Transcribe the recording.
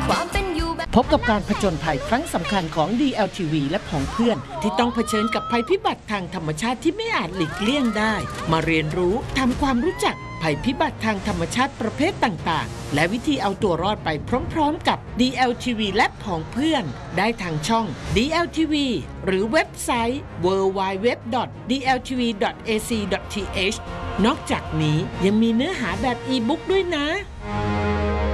พบกับการผจญภัยครั้งสำคัญของ DLTV และผองเพื่อนที่ต้องเผชิญกับภัยพิบัติทางธรรมชาติที่ไม่อาจหลีกเลี่ยงได้มาเรียนรู้ทำความรู้จักภัยพิบัติทางธรรมชาติประเภทต่างๆและวิธีเอาตัวรอดไปพร้อมๆกับ DLTV และผองเพื่อนได้ทางช่อง DLTV หรือเว็บไซต์ www.dltv.ac.th นอกจากนี้ยังมีเนื้อหาแบบอีบุ๊กด้วยนะ